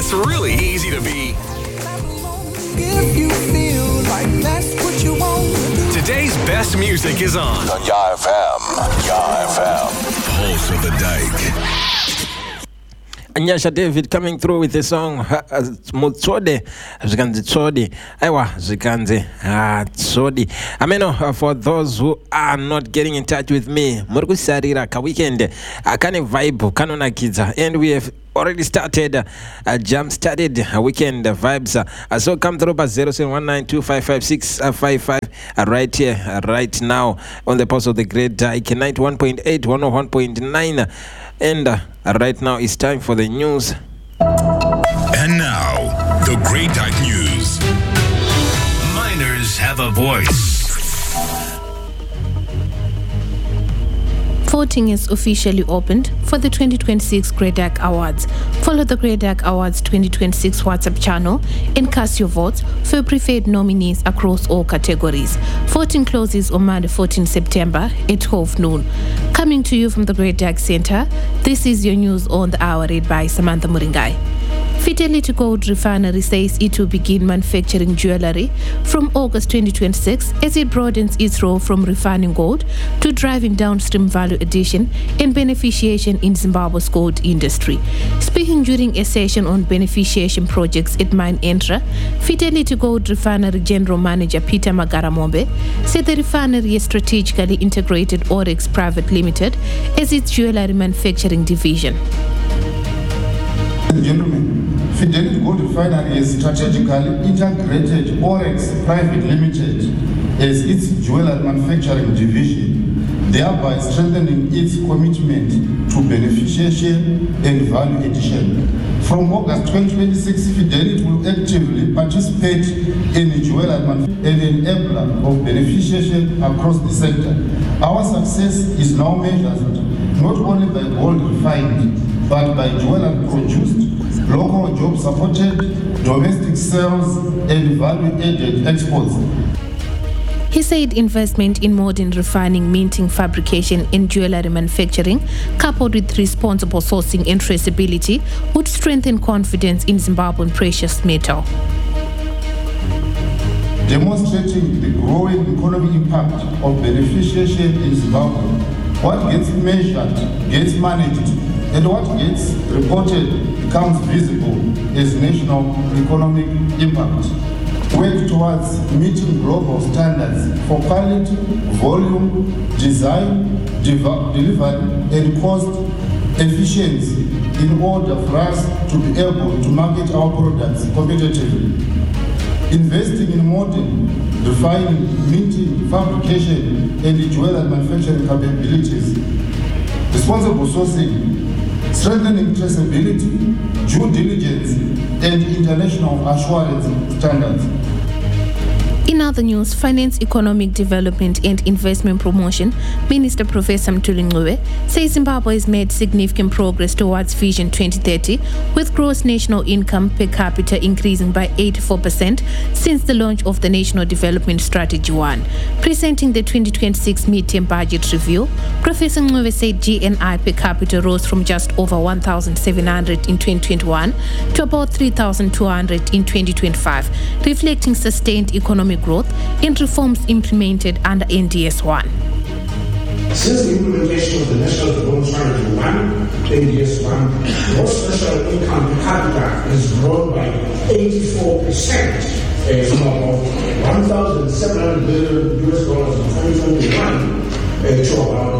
It's really easy to be. If you feel like that's what you want. Today's best music is on Yah FM. Yah FM. Pulse of the Dyke. Anyasha David coming through with the song Mutsode Zikanzi Tsodi. Ewa Zikanzi Tsodi. Ameno, for those who are not getting in touch with me, Murku Sarira ka weekend akane vibe kanona kids, and we have already started jump started weekend vibes. So come through by 0719255655 right here right now on the Pulse of the Great Dyke 91.8 101.9. And right now it's time for the news. And now, the Great Dyke News. Miners have a voice. Voting is officially opened for the 2026 Great Dyke Awards. Follow the Great Dyke Awards 2026 WhatsApp channel and cast your votes for your preferred nominees across all categories. Voting closes on Monday, 14 September at 12 noon. Coming to you from the Great Dyke Center, this is your news on the hour read by Samantha Muringai. Fidelity Gold Refinery says it will begin manufacturing jewelry from August 2026 as it broadens its role from refining gold to driving downstream value addition and beneficiation in Zimbabwe's gold industry. Speaking during a session on beneficiation projects at Mine Entra, Fidelity Gold Refinery General Manager Peter Magaramombe said the refinery has strategically integrated Oryx Private Limited as its jewelry manufacturing division. Ladies and gentlemen, Fidelity Gold Refinery has strategically integrated Oryx Private Limited as its jewelry manufacturing division, thereby strengthening its commitment to beneficiation and value addition. From August 2026, Fidelity will actively participate in the jewelry manufacturing and enabler of beneficiation across the sector. Our success is now measured not only by gold refined, but by jewelry produced, local job supported, domestic sales, and value-added exports. He said investment in modern refining, minting, fabrication, and jewelry manufacturing, coupled with responsible sourcing and traceability, would strengthen confidence in Zimbabwean precious metal. Demonstrating the growing economic impact of beneficiation in Zimbabwe, what gets measured gets managed, and what gets reported becomes visible as national economic impact. Work towards meeting global standards for quality, volume, design, delivery, and cost efficiency in order for us to be able to market our products competitively. Investing in modern refining, minting, fabrication, and jewelry manufacturing capabilities, responsible sourcing, strengthening traceability, due diligence, and international assurance standards. In other news, Finance, Economic Development and Investment Promotion Minister Professor Mthuli Ncube says Zimbabwe has made significant progress towards Vision 2030, with gross national income per capita increasing by 84% since the launch of the National Development Strategy 1. Presenting the 2026 midterm budget review, Professor Ncube said GNI per capita rose from just over 1,700 in 2021 to about 3,200 in 2025, reflecting sustained economic growth and reforms implemented under NDS-1. Since the implementation of the National Development Strategy 1, NDS-1, gross national income per capita has grown by 84%, from about $1,700 billion in 2021 to about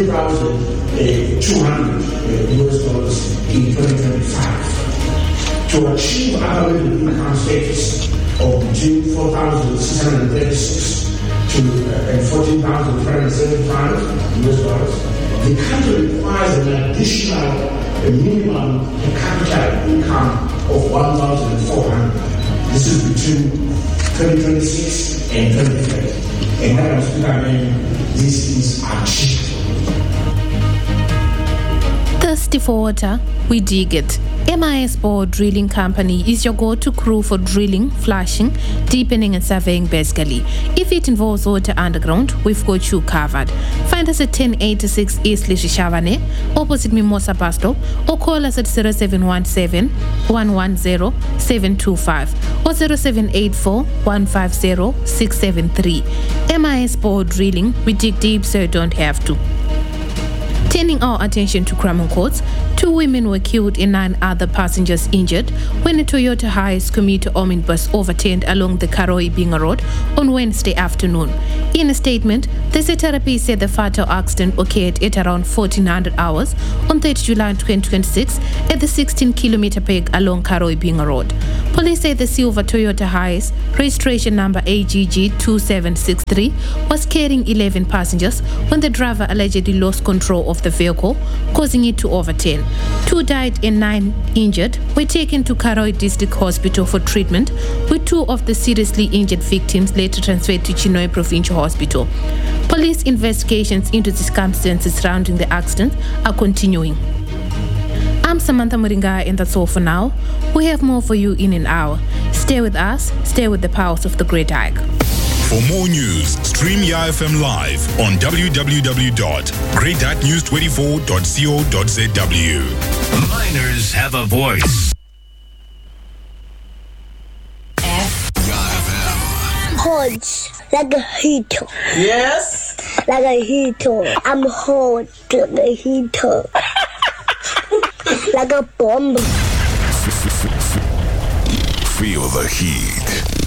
$3,200 in 2025. To achieve our middle income status of between 4,636 and 14,375 US dollars, the country requires an additional minimum per capita income of 1,400. This is between 2026 and 2030. And Madam Speaker, this is achievable. The Thirsty for water? We dig it. MIS Bore Drilling Company is your go-to crew for drilling, flushing, deepening and surveying basically. If it involves water underground, we've got you covered. Find us at 1086 East Lishishavane, opposite Mimosa Bus Stop, or call us at 0717 110 725 or 0784 150 673. MIS Bore Drilling, we dig deep so you don't have to. Turning our attention to Crammon Courts, 2 women were killed and 9 other passengers injured when a Toyota Hiace commuter omnibus overturned along the Karoi Binga Road on Wednesday afternoon. In a statement, the ZRP said the fatal accident occurred at around 1400 hours on 3rd July 2026 at the 16-kilometer peg along Karoi Binga Road. Police say the silver Toyota Hiace, registration number AGG 2763, was carrying 11 passengers when the driver allegedly lost control of the vehicle, causing it to overturn. 2 died and 9 injured were taken to Karoi District Hospital for treatment, with 2 of the seriously injured victims later transferred to Chinhoyi Provincial Hospital. Police investigations into the circumstances surrounding the accident are continuing. I'm Samantha Muringa, and that's all for now. We have more for you in an hour. Stay with us, stay with the powers of the Great Hike. For more news, stream YFM live on www.greatnews24.co.zw. Miners have a voice. Hot, like a heater. Yes? Like a heater. I'm hot, like a heater. Like a bomb. Feel the heat.